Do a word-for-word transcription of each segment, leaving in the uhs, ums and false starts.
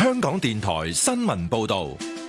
香港電台新聞報道。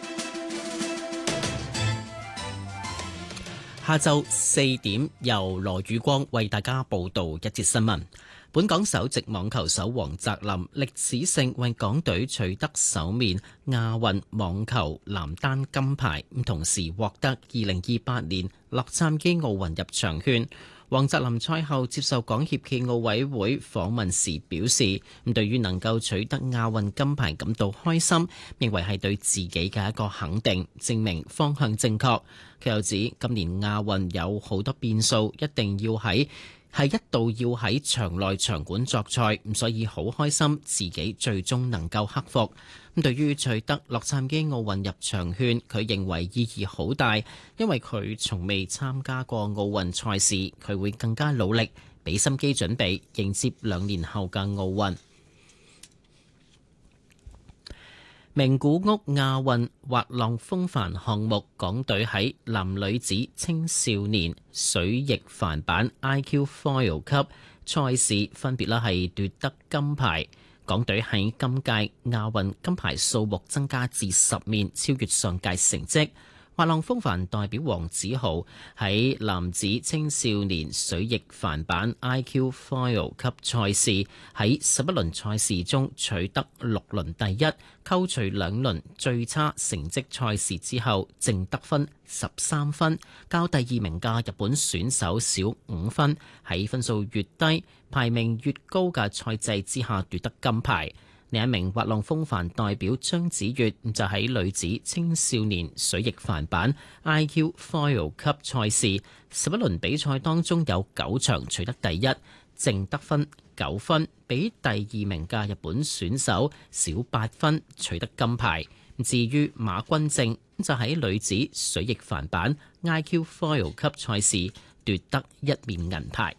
下晝四點，由羅宇光為大家報道一節新聞。本港首席網球手黃澤林歷史性為港隊取得首面亞運網球男單金牌，同時獲得二零二八年洛杉磯奧運入場券。黃澤林賽後接受港協暨奧委會訪問時表示，咁對於能夠取得亞運金牌感到開心，認為係對自己嘅一個肯定，證明方向正確。佢又指今年亞運有好多變數，一定要喺係一度要喺場內場館作賽，所以好開心自己最終能夠克服。咁對於取得洛杉磯奧運入場券，佢認為意義好大，因為佢從未參加過奧運賽事，佢會更加努力，俾心機準備，迎接兩年後嘅奧運。名古屋亞運滑浪風帆項目，港隊喺男女子青少年水翼帆板 I Q Foil 級賽事分別啦係奪得金牌。港隊喺今屆亞運金牌數目增加至十面，超越上屆成績。滑浪風帆代表黃子豪喺男子青少年水翼帆板 I Q Foil 級賽事喺十一輪賽事中取得六輪第一，扣除兩輪最差成績賽事之後，淨得分十三分，較第二名嘅日本選手少五分，喺分數越低、排名越高嘅賽制之下奪得金牌。另一名滑浪風帆代表張子悅就喺女子青少年水翼帆板 I Q Foil 級賽事十一輪比賽當中有九場取得第一，淨得分九分，比第二名嘅日本選手少八分，取得金牌。至於馬君正就喺女子水翼帆板 I Q Foil 級賽事奪得一面銀牌。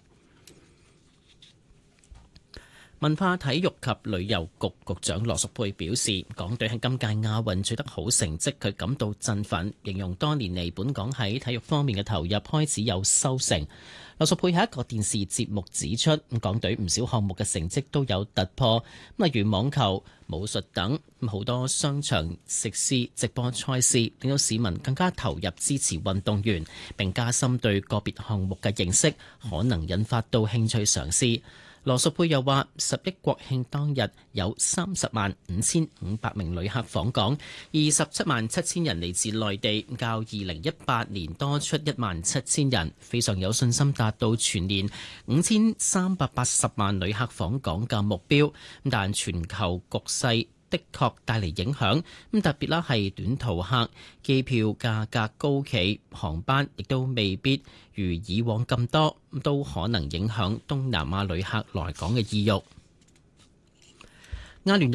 文化體育及旅遊局局長羅淑佩表示，港隊喺今屆亞運取得好成績，佢感到振奮，形容多年嚟本港喺體育方面嘅投入開始有收成。羅淑佩喺一個電視節目指出，港隊唔少項目嘅成績都有突破，例如網球、武術等，好多商場、食肆直播賽事，令到市民更加投入支持運動員，並加深對個別項目嘅認識，可能引發到興趣嘗試。羅淑佩又話：十一國慶當日有三十萬五千五百名旅客訪港，二十七萬七千人嚟自內地，較二零一八年多出一萬七千人，非常有信心達到全年五千三百八十萬旅客訪港嘅目標。但全球局勢的確帶嚟影響，咁特別啦係短途客機票價格高企，航班亦都未必如以往咁多，都可能影響東南亞旅客來港嘅意欲。阿聯